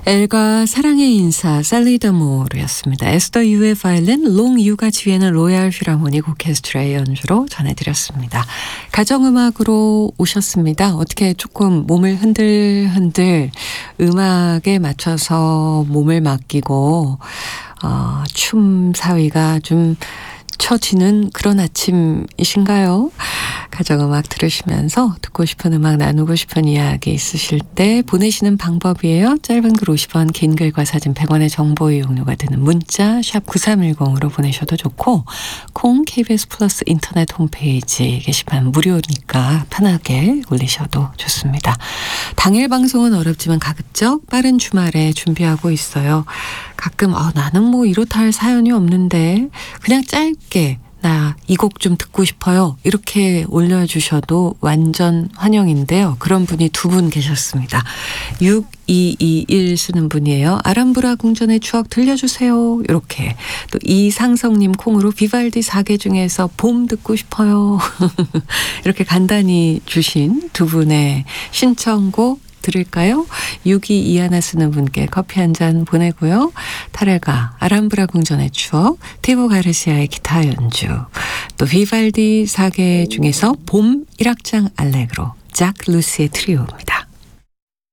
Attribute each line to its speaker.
Speaker 1: 엘과 사랑의 인사 셀리더모르였습니다. 에스더 유의 바이올린, 롱 유가 지휘하는 로얄 필하모닉 오케스트라의 연주로 전해드렸습니다. 가정음악으로 오셨습니다. 어떻게 조금 몸을 흔들흔들 음악에 맞춰서 몸을 맡기고 춤 사위가 좀 쳐지는 그런 아침이신가요? 가정음악 들으시면서 듣고 싶은 음악 나누고 싶은 이야기 있으실 때 보내시는 방법이에요. 짧은 글 50원, 긴 글과 사진 100원의 정보 이용료가 드는 문자 샵 9310으로 보내셔도 좋고 콩 KBS 플러스 인터넷 홈페이지 게시판 무료니까 편하게 올리셔도 좋습니다. 당일 방송은 어렵지만 가급적 빠른 주말에 준비하고 있어요. 가끔 나는 뭐 이렇다 할 사연이 없는데 그냥 짧게 나 이 곡 좀 듣고 싶어요. 이렇게 올려주셔도 완전 환영인데요. 그런 분이 두 분 계셨습니다. 6221 쓰는 분이에요. 아람브라 궁전의 추억 들려주세요. 이렇게 또 이상성님 콩으로 비발디 4개 중에서 봄 듣고 싶어요. 이렇게 간단히 주신 두 분의 신청곡 들을까요? 6221 쓰는 분께 커피 한 잔 보내고요. 타레가 아람브라 궁전의 추억, 티보 가르시아의 기타 연주, 또 비발디 4개 중에서 봄 1악장 알레그로, 작 루시의 트리오입니다.